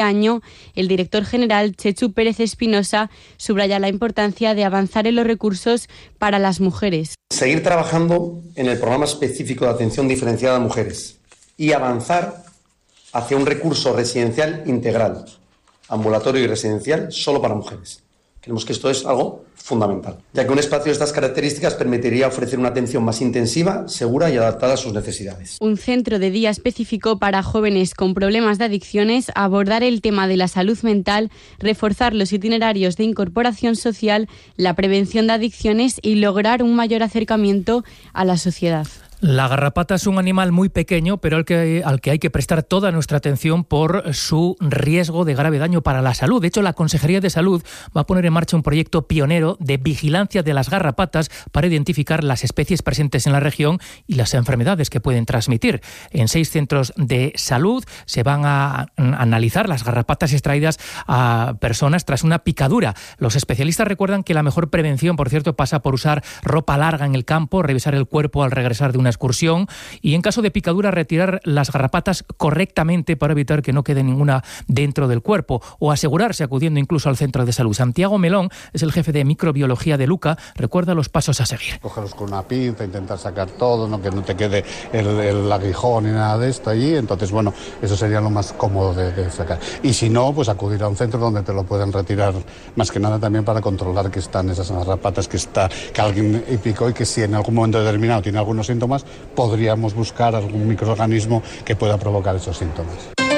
año, el director general Chechu Pérez Espinosa subraya la importancia de avanzar en los recursos para las mujeres. Seguir trabajando en el programa específico de atención diferenciada a mujeres y avanzar hacia un recurso residencial integral, ambulatorio y residencial, solo para mujeres. Creemos que esto es algo fundamental, ya que un espacio de estas características permitiría ofrecer una atención más intensiva, segura y adaptada a sus necesidades. Un centro de día específico para jóvenes con problemas de adicciones, abordar el tema de la salud mental, reforzar los itinerarios de incorporación social, la prevención de adicciones y lograr un mayor acercamiento a la sociedad. La garrapata es un animal muy pequeño, pero al que hay que prestar toda nuestra atención por su riesgo de grave daño para la salud. De hecho, la Consejería de Salud va a poner en marcha un proyecto pionero de vigilancia de las garrapatas para identificar las especies presentes en la región y las enfermedades que pueden transmitir. En 6 centros de salud se van a analizar las garrapatas extraídas a personas tras una picadura. Los especialistas recuerdan que la mejor prevención, por cierto, pasa por usar ropa larga en el campo, revisar el cuerpo al regresar de una excursión y, en caso de picadura, retirar las garrapatas correctamente para evitar que no quede ninguna dentro del cuerpo, o asegurarse acudiendo incluso al centro de salud. Santiago Melón es el jefe de microbiología de Luca, recuerda los pasos a seguir. Cogerlos con una pinza, intentar sacar todo, ¿no? Que no te quede el aguijón ni nada de esto allí. Entonces, bueno, eso sería lo más cómodo de sacar. Y si no, pues acudir a un centro donde te lo pueden retirar, más que nada también para controlar que están esas garrapatas, que alguien picó y que si en algún momento determinado tiene algunos síntomas, podríamos buscar algún microorganismo que pueda provocar esos síntomas.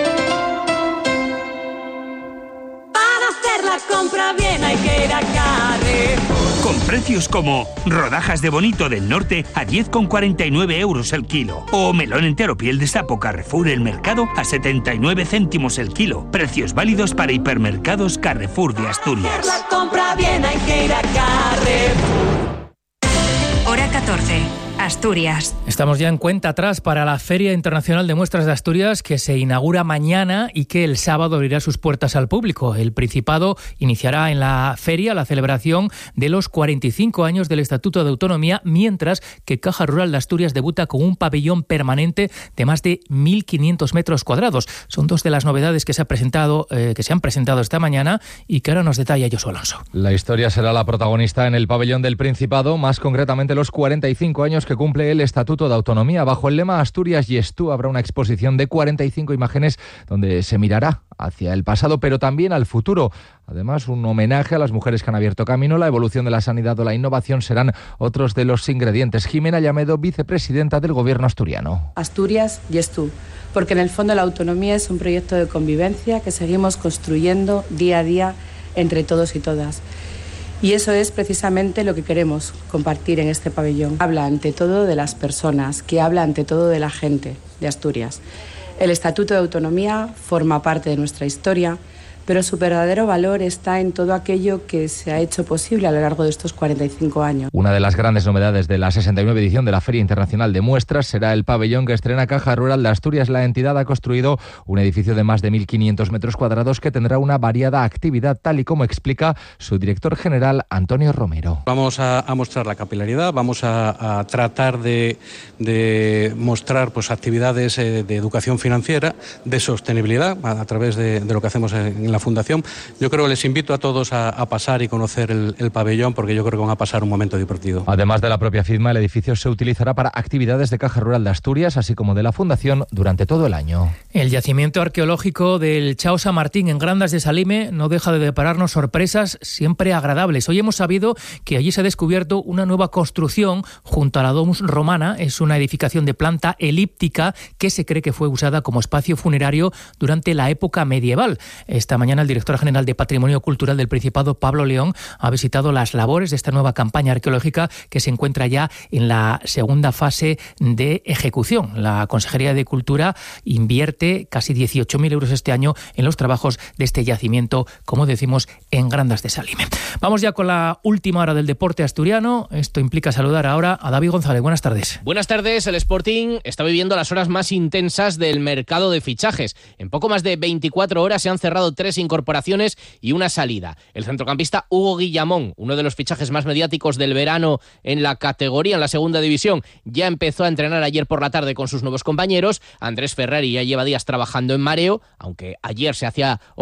Para hacer la compra bien hay que ir a Carrefour. Con precios como rodajas de bonito del norte a 10,49 euros el kilo. O melón entero piel de sapo Carrefour El Mercado a 79 céntimos el kilo. Precios válidos para hipermercados Carrefour de Asturias. Para hacer la compra bien hay que ir a Carrefour. Hora 14. Asturias. Estamos ya en cuenta atrás para la Feria Internacional de Muestras de Asturias, que se inaugura mañana y que el sábado abrirá sus puertas al público. El Principado iniciará en la feria la celebración de los 45 años del Estatuto de Autonomía, mientras que Caja Rural de Asturias debuta con un pabellón permanente de más de 1.500 metros cuadrados. Son 2 de las novedades que se han presentado esta mañana y que ahora nos detalla Josu Alonso. La historia será la protagonista en el pabellón del Principado, más concretamente los 45 años que cumple el Estatuto de Autonomía. Bajo el lema Asturias y Tú habrá una exposición de 45 imágenes donde se mirará hacia el pasado, pero también al futuro. Además, un homenaje a las mujeres que han abierto camino, la evolución de la sanidad o la innovación serán otros de los ingredientes. Jimena Llamedo, vicepresidenta del Gobierno asturiano. Asturias y Tú, porque en el fondo la autonomía es un proyecto de convivencia que seguimos construyendo día a día entre todos y todas. Y eso es precisamente lo que queremos compartir en este pabellón. Habla ante todo de las personas, que habla ante todo de la gente de Asturias. El Estatuto de Autonomía forma parte de nuestra historia, pero su verdadero valor está en todo aquello que se ha hecho posible a lo largo de estos 45 años. Una de las grandes novedades de la 69 edición de la Feria Internacional de Muestras será el pabellón que estrena Caja Rural de Asturias. La entidad ha construido un edificio de más de 1.500 metros cuadrados que tendrá una variada actividad, tal y como explica su director general, Antonio Romero. Vamos a mostrar la capilaridad, vamos a tratar de mostrar pues actividades de educación financiera, de sostenibilidad, a través de lo que hacemos en la Fundación. Yo creo que les invito a todos a pasar y conocer el pabellón, porque yo creo que van a pasar un momento divertido. Además de la propia firma, el edificio se utilizará para actividades de Caja Rural de Asturias, así como de la Fundación, durante todo el año. El yacimiento arqueológico del Chao San Martín en Grandas de Salime no deja de depararnos sorpresas siempre agradables. Hoy hemos sabido que allí se ha descubierto una nueva construcción junto a la Domus Romana. Es una edificación de planta elíptica que se cree que fue usada como espacio funerario durante la época medieval. Esta mañana el director general de Patrimonio Cultural del Principado, Pablo León, ha visitado las labores de esta nueva campaña arqueológica que se encuentra ya en la segunda fase de ejecución. La Consejería de Cultura invierte casi 18.000 euros este año en los trabajos de este yacimiento, como decimos, en Grandas de Salime. Vamos ya con la última hora del deporte asturiano. Esto implica saludar ahora a David González. Buenas tardes. Buenas tardes. El Sporting está viviendo las horas más intensas del mercado de fichajes. En poco más de 24 horas se han cerrado 3 3 incorporaciones y una salida. El centrocampista Hugo Guillamón, uno de los fichajes más mediáticos del verano en la categoría, en la segunda división, ya empezó a entrenar ayer por la tarde con sus nuevos compañeros. Andrés Ferrari ya lleva días trabajando en mareo, aunque ayer se hacía